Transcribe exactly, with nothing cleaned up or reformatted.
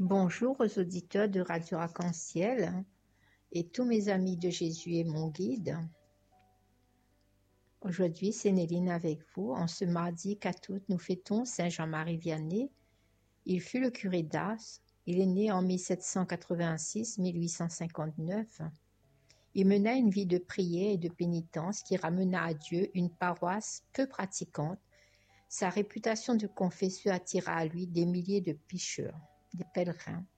Bonjour aux auditeurs de Radio Arc-en-Ciel et tous mes amis de Jésus et mon guide. Aujourd'hui, c'est Néline avec vous. En ce mardi quatre août, nous fêtons Saint Jean-Marie Vianney. Il fut le curé d'Ars. Il est né en mille sept cent quatre-vingt-six à mille huit cent cinquante-neuf. Il mena une vie de prière et de pénitence qui ramena à Dieu une paroisse peu pratiquante. Sa réputation de confesseur attira à lui des milliers de picheurs, des pèlerins.